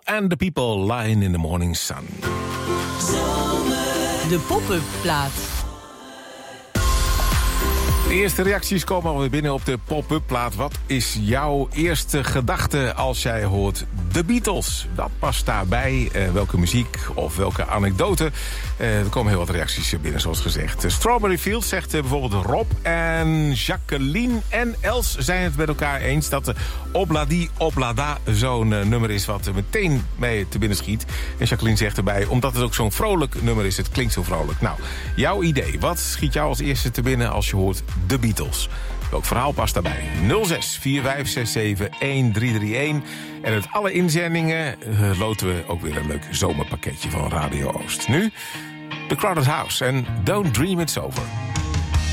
and the People, Lying in the Morning Sun. De pop-up plaat. De eerste reacties komen alweer binnen op de pop-up plaat. Wat is jouw eerste gedachte als jij hoort The Beatles? Wat past daarbij? Welke muziek of welke anekdote? Er komen heel wat reacties binnen, zoals gezegd. Strawberry Fields zegt bijvoorbeeld Rob. En Jacqueline en Els zijn het met elkaar eens dat de Obladi Oblada zo'n nummer is wat meteen mee te binnen schiet. En Jacqueline zegt erbij, omdat het ook zo'n vrolijk nummer is, het klinkt zo vrolijk. Nou, jouw idee. Wat schiet jou als eerste te binnen als je hoort The Beatles? Welk verhaal past daarbij? 06 4567 1331. En uit alle inzendingen loten we ook weer een leuk zomerpakketje van Radio Oost. Nu The Crowded House en Don't Dream It's Over.